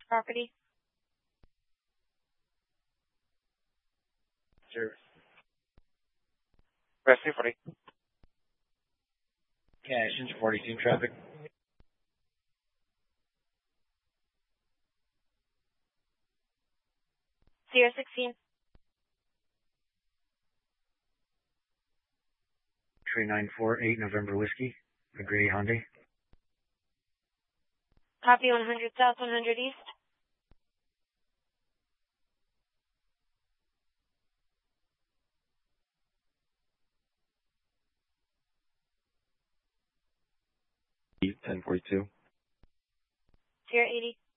property. Sure. Press 240. Cash, 42 traffic. Sierra 16. 3948 November Whiskey, a gray Hyundai. Copy 100 South, 100 East. E 1042. Sierra 80.